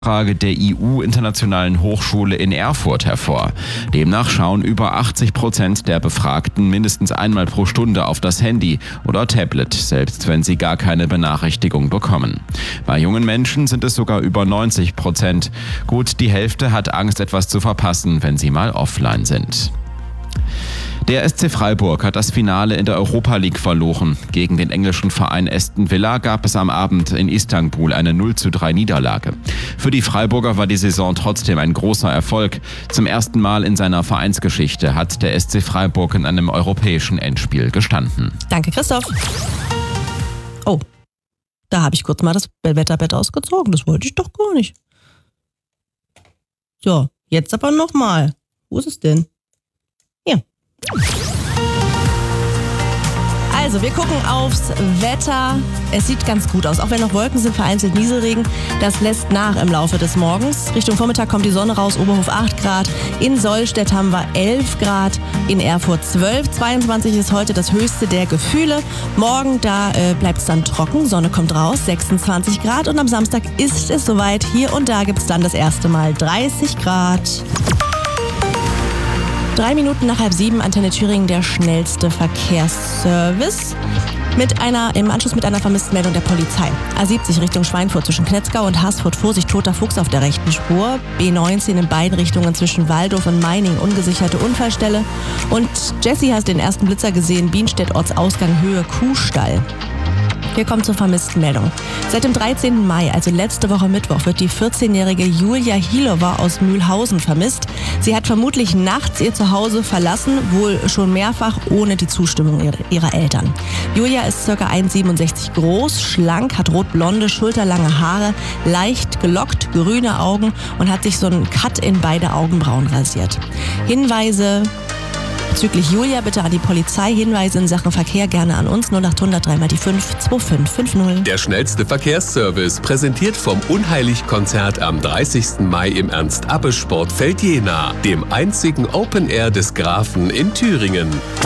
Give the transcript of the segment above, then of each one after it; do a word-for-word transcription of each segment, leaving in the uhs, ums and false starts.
Frage der I U-Internationalen Hochschule in Erfurt hervor. Demnach schauen über achtzig Prozent der Befragten mindestens einmal pro Stunde auf das Handy oder Tablet, selbst wenn sie gar keine Benachrichtigung bekommen. Bei jungen Menschen sind es sogar über neunzig Prozent. Gut die Hälfte hat Angst, etwas zu verpassen, wenn sie mal offline sind. Der S C Freiburg hat das Finale in der Europa League verloren. Gegen den englischen Verein Aston Villa gab es am Abend in Istanbul eine null zu drei Niederlage. Für die Freiburger war die Saison trotzdem ein großer Erfolg. Zum ersten Mal in seiner Vereinsgeschichte hat der S C Freiburg in einem europäischen Endspiel gestanden. Danke, Christoph. Oh, da habe ich kurz mal das Wetterbett ausgezogen. Das wollte ich doch gar nicht. So, jetzt aber nochmal. Wo ist es denn? Hier. Also, wir gucken aufs Wetter. Es sieht ganz gut aus. Auch wenn noch Wolken sind, vereinzelt Nieselregen. Das lässt nach im Laufe des Morgens. Richtung Vormittag kommt die Sonne raus. Oberhof acht Grad. In Sollstedt haben wir elf Grad. In Erfurt zwölf. zweiundzwanzig ist heute das höchste der Gefühle. Morgen, da äh, bleibt es dann trocken. Sonne kommt raus. sechsundzwanzig Grad. Und am Samstag ist es soweit. Hier und da gibt es dann das erste Mal dreißig Grad. Drei Minuten nach halb sieben, Antenne Thüringen, der schnellste Verkehrsservice. Mit einer, im Anschluss mit einer Vermisstenmeldung der Polizei. A siebzig Richtung Schweinfurt zwischen Knetzgau und Haßfurt. Vorsicht, toter Fuchs auf der rechten Spur. B neunzehn in beiden Richtungen zwischen Waldorf und Meining. Ungesicherte Unfallstelle. Und Jessie hat den ersten Blitzer gesehen. Bienstedt, Ortsausgang, Höhe Kuhstall. Wir kommen zur Vermisstenmeldung. Seit dem dreizehnten Mai, also letzte Woche Mittwoch, wird die vierzehnjährige Julia Hilowa aus Mühlhausen vermisst. Sie hat vermutlich nachts ihr Zuhause verlassen, wohl schon mehrfach ohne die Zustimmung ihrer Eltern. Julia ist ca. eins Komma siebenundsechzig groß, schlank, hat rotblonde, schulterlange Haare, leicht gelockt, grüne Augen und hat sich so einen Cut in beide Augenbrauen rasiert. Hinweise bezüglich Julia bitte an die Polizei. Hinweise in Sachen Verkehr gerne an uns. null achthundert drei mal die fünf zwei fünf fünf null. Der schnellste Verkehrsservice, präsentiert vom Unheilig-Konzert am dreißigsten Mai im Ernst-Abbe-Sportfeld Jena, dem einzigen Open Air des Grafen in Thüringen.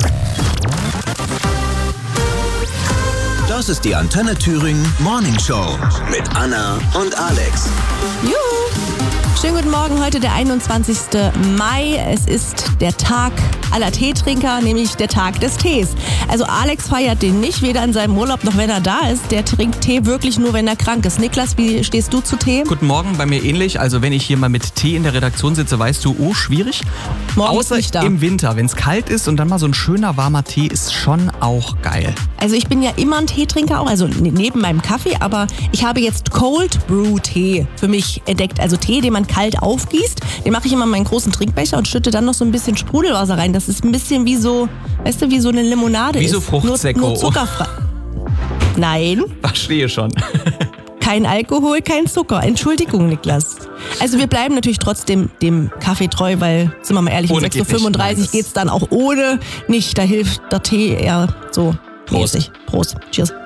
Das ist die Antenne Thüringen Morning Show mit Anna und Alex. Juhu! Schönen guten Morgen, heute der einundzwanzigsten Mai. Es ist der Tag aller Teetrinker, nämlich der Tag des Tees. Also Alex feiert den nicht, weder in seinem Urlaub noch wenn er da ist. Der trinkt Tee wirklich nur, wenn er krank ist. Niklas, wie stehst du zu Tee? Guten Morgen, bei mir ähnlich. Also wenn ich hier mal mit Tee in der Redaktion sitze, weißt du, oh, schwierig. Morgen Außer ist nicht da. Im Winter, wenn es kalt ist und dann mal so ein schöner warmer Tee ist schon auch geil. Also ich bin ja immer ein Teetrinker auch, also neben meinem Kaffee, aber ich habe jetzt Cold Brew Tee für mich entdeckt. Also Tee, den man kalt aufgießt, den mache ich immer in meinen großen Trinkbecher und schütte dann noch so ein bisschen Sprudelwasser rein. Das ist ein bisschen wie so, weißt du, wie so eine Limonade wie ist. Wie so Fruchtsäcko. Nur, nur zuckerfrei. Nein. Verstehe schon. Kein Alkohol, kein Zucker. Entschuldigung, Niklas. Also wir bleiben natürlich trotzdem dem Kaffee treu, weil, sind wir mal ehrlich, um sechs Uhr fünfunddreißig nicht. geht's dann auch ohne nicht. Da hilft der Tee eher so Prost. mäßig. Prost. Cheers.